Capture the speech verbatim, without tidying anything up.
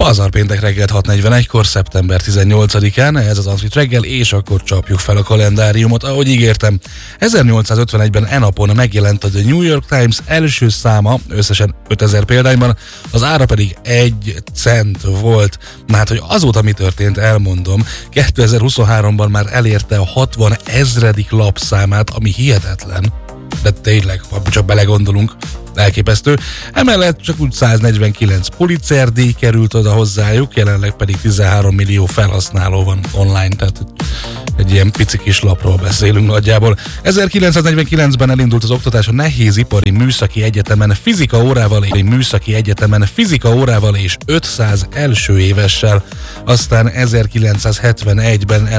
Pazar péntek reggelt hat negyvenegykor, szeptember tizennyolcadikán, ez az Anfit reggel, és akkor csapjuk fel a kalendáriumot, ahogy ígértem. ezernyolcszázötvenegyben e napon megjelent a The New York Times első száma, összesen ötezer példányban, az ára pedig egy cent volt. Na hát, hogy azóta mi történt, elmondom. kétezer-huszonháromban már elérte a hatvan ezredik lapszámát, ami hihetetlen. De tényleg, ha csak belegondolunk, elképesztő. Emellett csak úgy száznegyvenkilenc Pulitzer-díj került oda hozzájuk, jelenleg pedig tizenhárom millió felhasználó van online, tehát egy ilyen pici kis lapról beszélünk nagyjából. ezerkilencszáznegyvenkilencben elindult az oktatás a Nehézipari Műszaki Egyetemen fizika órával, és műszaki egyetemen fizika órával és ötszáz első évessel. Aztán ezerkilencszázhetvenegyben